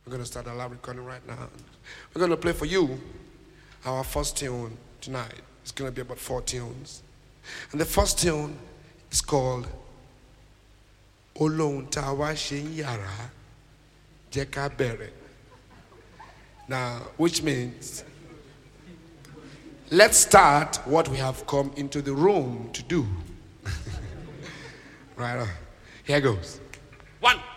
We're going to start a live recording right now. We're going to play for you our first tune tonight. It's going to be about 4 tunes. And the first tune is called Olohun Ta Wa Ṣe Ń Yàrá Jẹ́ Ká Bẹ̀rẹ̀. Now, which means, let's start what we have come into the room to do. Right on. Here goes. 1.